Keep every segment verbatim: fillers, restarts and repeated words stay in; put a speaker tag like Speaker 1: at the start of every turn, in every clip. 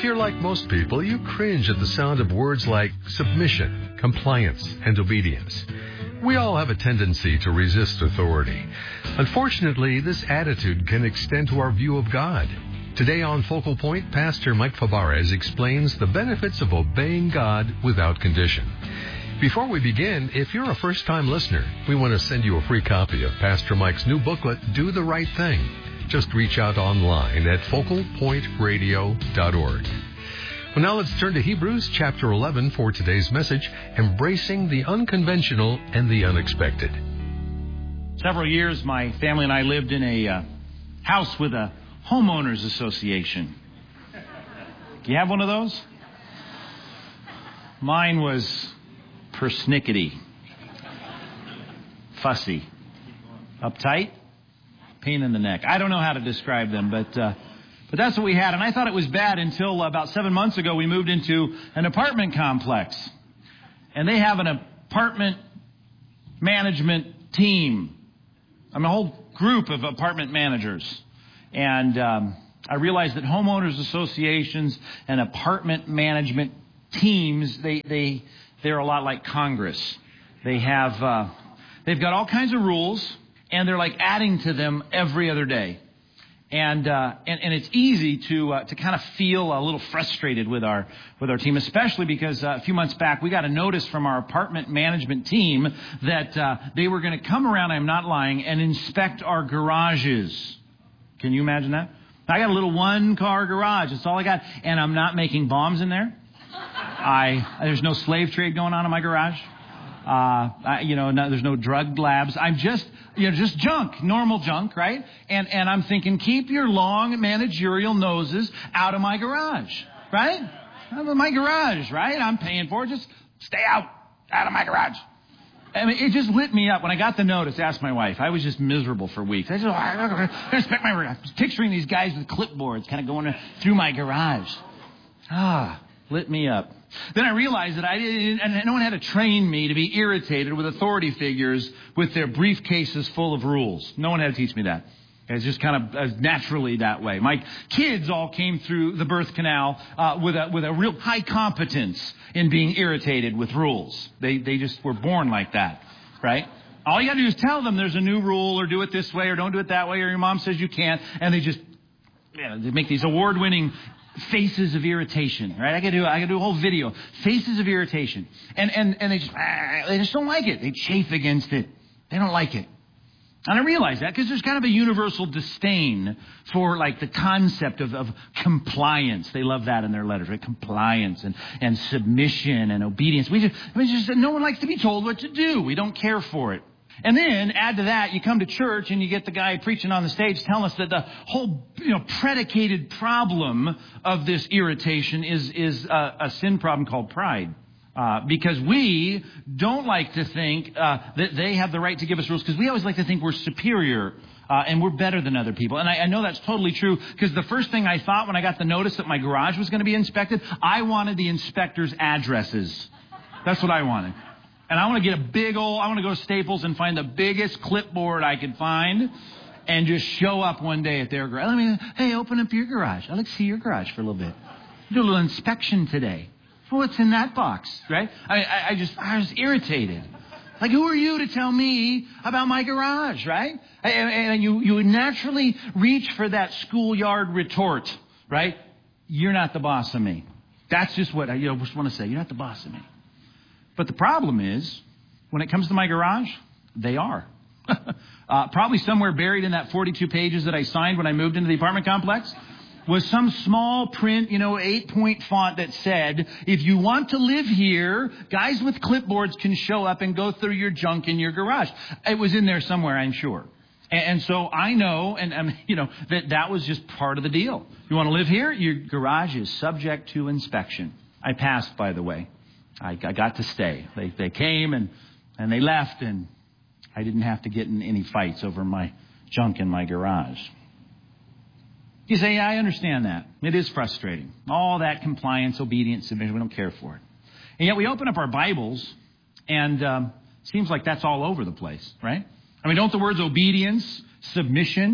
Speaker 1: you're like most people, you cringe at the sound of words like submission, compliance, and obedience. We all have a tendency to resist authority. Unfortunately, this attitude can extend to our view of God. Today on Focal Point, Pastor Mike Fabarez explains the benefits of obeying God without condition. Before we begin, if you're a first-time listener, we want to send you a free copy of Pastor Mike's new booklet, Do the Right Thing. Just reach out online at focal point radio dot org. Well, now let's turn to Hebrews chapter eleven for today's message, Embracing the Unconventional and the Unexpected.
Speaker 2: Several years, my family and I lived in a uh, house with a homeowners association. Do you have one of those? Mine was persnickety, fussy, uptight, pain in the neck. I don't know how to describe them, but uh, but that's what we had. And I thought it was bad until about seven months ago we moved into an apartment complex. And they have an apartment management team. I mean, a whole group of apartment managers. And um, I realized that homeowners associations and apartment management teams, they, they, they're a lot like Congress. They have, uh, they've got all kinds of rules, and they're like adding to them every other day. And, uh, and, and it's easy to, uh, to kind of feel a little frustrated with our, with our team, especially because uh, a few months back we got a notice from our apartment management team that, uh, they were going to come around, I'm not lying, and inspect our garages. Can you imagine that? I got a little one-car garage. That's all I got. And I'm not making bombs in there. I There's no slave trade going on in my garage. Uh, I, you know, no, there's no drug labs. I'm just, you know, just junk, normal junk, right? And and I'm thinking, keep your long managerial noses out of my garage, right? Out of my garage, right? I'm paying for it. Just stay out, out of my garage. I mean, it just lit me up. When I got the notice, asked my wife. I was just miserable for weeks. I said, oh, I'm going to inspect my garage. I was picturing these guys with clipboards kind of going through my garage. Ah, lit me up. Then I realized that I didn't, and no one had to train me to be irritated with authority figures with their briefcases full of rules. No one had to teach me that. It's just kind of naturally that way. My kids all came through the birth canal uh, with a with a real high competence in being irritated with rules. They they just were born like that, right? All you got to do is tell them there's a new rule, or do it this way, or don't do it that way, or your mom says you can't, and they just, you know, they make these award-winning faces of irritation, right? I could do I could do a whole video, faces of irritation, and and and they just they just don't like it. They chafe against it. They don't like it. And I realize that because there's kind of a universal disdain for like the concept of, of compliance. They love that in their letters, right? Compliance and, and submission and obedience. We just, I mean, just no one likes to be told what to do. We don't care for it. And then add to that, you come to church and you get the guy preaching on the stage telling us that the whole, you know, predicated problem of this irritation is is a, a sin problem called pride. Uh, because we don't like to think uh, that they have the right to give us rules, because we always like to think we're superior uh, and we're better than other people. And I, I know that's totally true, because the first thing I thought when I got the notice that my garage was going to be inspected, I wanted the inspectors' addresses. That's what I wanted. And I want to get a big old, I want to go to Staples and find the biggest clipboard I could find and just show up one day at their garage. Let me, hey, open up your garage. I'd like to see your garage for a little bit. Do a little inspection today. What's in that box, right? I, I, I just, I was irritated. Like, who are you to tell me about my garage, right? And, and you, you would naturally reach for that schoolyard retort, right? You're not the boss of me. That's just what I you know, just want to say. You're not the boss of me. But the problem is, when it comes to my garage, they are. uh, probably somewhere buried in that forty-two pages that I signed when I moved into the apartment complex was some small print, you know, eight-point font that said, if you want to live here, guys with clipboards can show up and go through your junk in your garage. It was in there somewhere, I'm sure. And, and so I know, and um, you know, that that was just part of the deal. You want to live here? Your garage is subject to inspection. I passed, by the way. I, I got to stay. They, they came and, and they left, and I didn't have to get in any fights over my junk in my garage. You say, yeah, I understand that. It is frustrating. All that compliance, obedience, submission, we don't care for it. And yet we open up our Bibles, and um, it seems like that's all over the place, right? I mean, don't the words obedience, submission,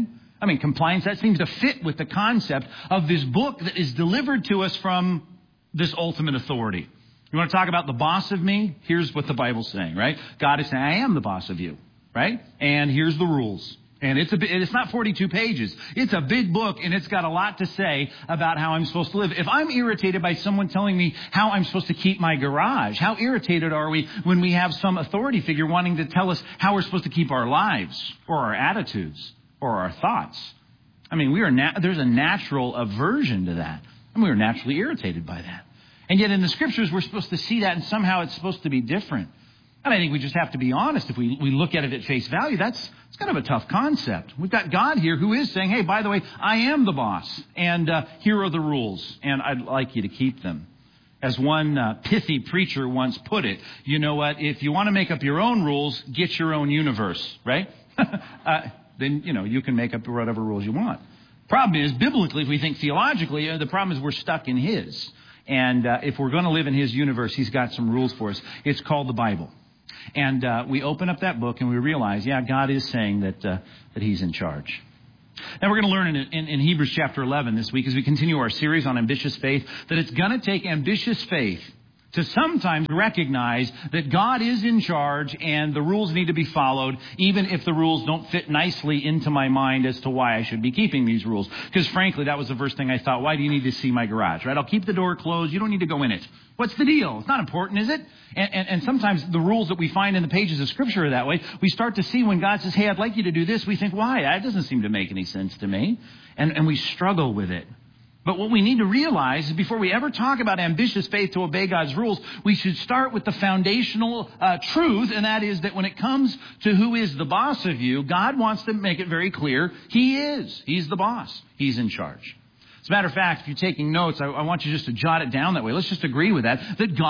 Speaker 2: I mean, compliance, that seems to fit with the concept of this book that is delivered to us from this ultimate authority. You want to talk about the boss of me? Here's what the Bible's saying, right? God is saying, I am the boss of you, right? And here's the rules. And it's a it's not forty-two pages. It's a big book, and it's got a lot to say about how I'm supposed to live. If I'm irritated by someone telling me how I'm supposed to keep my garage, how irritated are we when we have some authority figure wanting to tell us how we're supposed to keep our lives or our attitudes or our thoughts? I mean, we are na- there's a natural aversion to that. And we are naturally irritated by that. And yet in the Scriptures, we're supposed to see that, and somehow it's supposed to be different. And I think we just have to be honest. If we, we look at it at face value, that's it's kind of a tough concept. We've got God here who is saying, hey, by the way, I am the boss, and uh, here are the rules, and I'd like you to keep them. As one uh, pithy preacher once put it, you know what, if you want to make up your own rules, get your own universe, right? uh, then, you know, you can make up whatever rules you want. Problem is, biblically, if we think theologically, uh, the problem is we're stuck in His. And uh, if we're going to live in His universe, He's got some rules for us. It's called the Bible. And uh, we open up that book and we realize, yeah, God is saying that uh, that He's in charge. Now we're going to learn in, in, in Hebrews chapter eleven this week as we continue our series on ambitious faith that it's going to take ambitious faith to sometimes recognize that God is in charge and the rules need to be followed, even if the rules don't fit nicely into my mind as to why I should be keeping these rules. Because frankly, that was the first thing I thought. Why do you need to see my garage, right? I'll keep the door closed. You don't need to go in it. What's the deal? It's not important, is it? And, and, and sometimes the rules that we find in the pages of Scripture are that way. We start to see when God says, hey, I'd like you to do this. We think, why? That doesn't seem to make any sense to me. And, and we struggle with it. But what we need to realize is before we ever talk about ambitious faith to obey God's rules, we should start with the foundational uh, truth, and that is that when it comes to who is the boss of you, God wants to make it very clear He is. He's the boss. He's in charge. As a matter of fact, if you're taking notes, I, I want you just to jot it down that way. Let's just agree with that, that God